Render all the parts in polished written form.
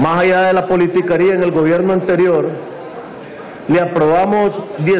más allá de la politicaría en el gobierno anterior, le aprobamos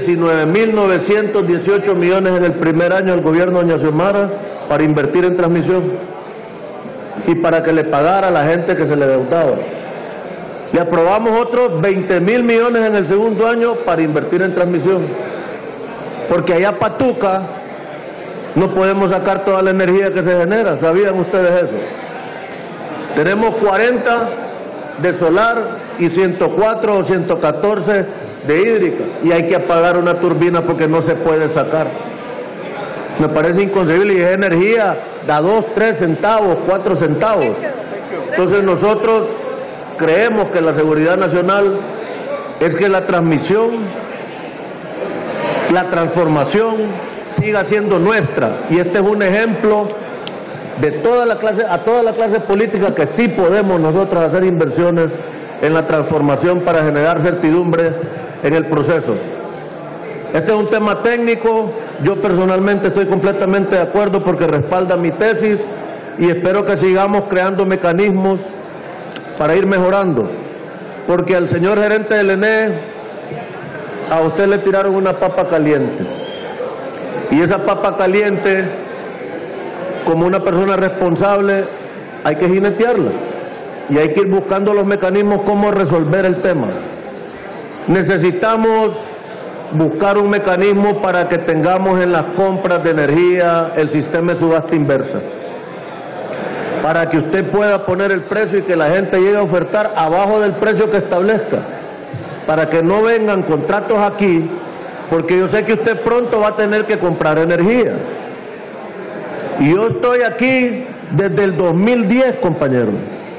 19.918 millones en el primer año al gobierno de doña Xiomara para invertir en transmisión y para que le pagara a la gente que se le deudaba. Le aprobamos otros 20.000 millones en el segundo año para invertir en transmisión, porque allá Patuca no podemos sacar toda la energía que se genera. ¿Sabían ustedes eso? Tenemos 40 de solar y 104 o 114 de hídrica, y hay que apagar una turbina porque no se puede sacar. Me parece inconcebible, y es energía da 2, 3 centavos, 4 centavos. Entonces nosotros creemos que la seguridad nacional es que la transmisión, la transformación siga siendo nuestra, y este es un ejemplo de toda la clase, a toda la clase política, que sí podemos nosotros hacer inversiones en la transformación para generar certidumbre en el proceso. Este es un tema técnico, yo personalmente estoy completamente de acuerdo porque respalda mi tesis, y espero que sigamos creando mecanismos para ir mejorando, porque al señor gerente del ENE, a usted le tiraron una papa caliente, y esa papa caliente, como una persona responsable, hay que jinetearla, y hay que ir buscando los mecanismos cómo resolver el tema. Necesitamos buscar un mecanismo para que tengamos en las compras de energía el sistema de subasta inversa, para que usted pueda poner el precio y que la gente llegue a ofertar abajo del precio que establezca, para que no vengan contratos aquí, porque yo sé que usted pronto va a tener que comprar energía. Y yo estoy aquí desde el 2010, compañeros.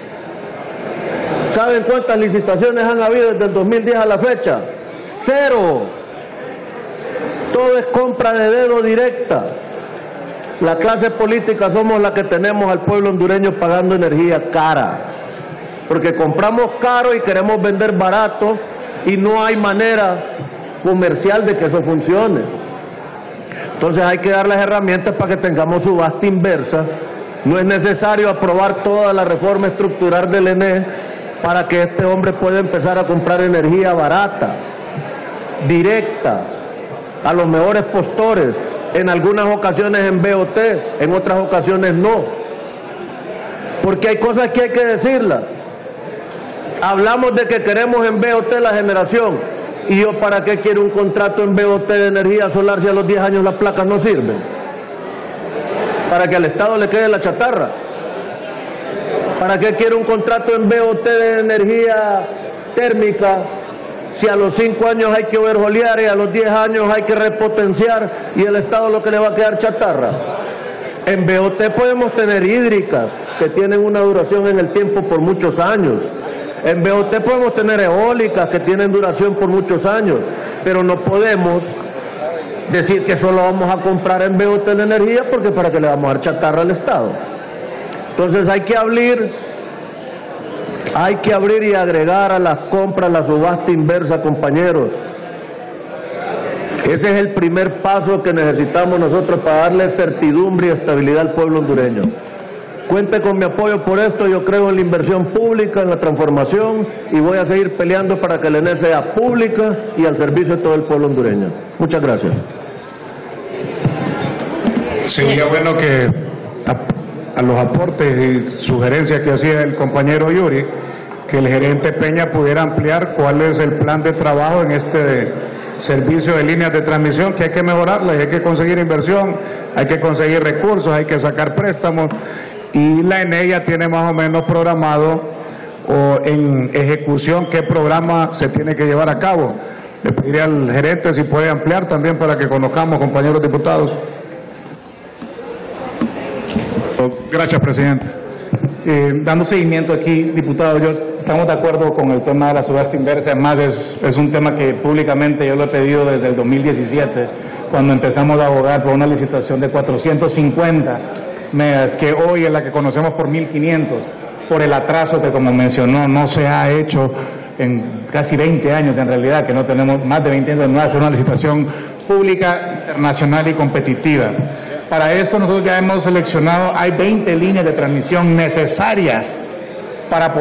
¿Saben cuántas licitaciones han habido desde el 2010 a la fecha? 0. Todo es compra de dedo directa. La clase política somos la que tenemos al pueblo hondureño pagando energía cara, porque compramos caro y queremos vender barato, y no hay manera comercial de que eso funcione. Entonces hay que dar las herramientas para que tengamos subasta inversa. No es necesario aprobar toda la reforma estructural del ENE para que este hombre pueda empezar a comprar energía barata, directa, a los mejores postores, en algunas ocasiones en BOT, en otras ocasiones no. Porque hay cosas que hay que decirlas. Hablamos de que queremos en BOT la generación, y yo ¿para qué quiero un contrato en BOT de energía solar si a los 10 años las placas no sirven? Para que al Estado le quede la chatarra. ¿Para qué quiero un contrato en BOT de energía térmica si a los 5 años hay que overjolear y a los 10 años hay que repotenciar, y el Estado lo que le va a quedar chatarra? En BOT podemos tener hídricas que tienen una duración en el tiempo por muchos años. En BOT podemos tener eólicas que tienen duración por muchos años, pero no podemos decir que solo vamos a comprar en BOT de energía, porque para que le vamos a dar chatarra al Estado. Entonces hay que abrir y agregar a las compras la subasta inversa, compañeros. Ese es el primer paso que necesitamos nosotros para darle certidumbre y estabilidad al pueblo hondureño. Cuente con mi apoyo por esto. Yo creo en la inversión pública, en la transformación, y voy a seguir peleando para que la ENE sea pública y al servicio de todo el pueblo hondureño. Muchas gracias. Sería bueno que a los aportes y sugerencias que hacía el compañero Yuri, que el gerente Peña pudiera ampliar cuál es el plan de trabajo en este servicio de líneas de transmisión, que hay que mejorarla, y hay que conseguir inversión, hay que conseguir recursos, hay que sacar préstamos, y la ENE ya tiene más o menos programado o en ejecución qué programa se tiene que llevar a cabo. Le pediría al gerente si puede ampliar también para que conozcamos, compañeros diputados. Gracias, presidente. Dando seguimiento aquí, diputado, estamos de acuerdo con el tema de la subasta inversa. Además, es un tema que públicamente yo lo he pedido desde el 2017, cuando empezamos a abogar por una licitación de 450 megas, que hoy es la que conocemos por 1.500, por el atraso que, como mencionó, no se ha hecho en casi 20 años, en realidad, que no tenemos más de 20 años de no hacer una licitación pública, internacional y competitiva. Para eso nosotros ya hemos seleccionado, hay 20 líneas de transmisión necesarias para poder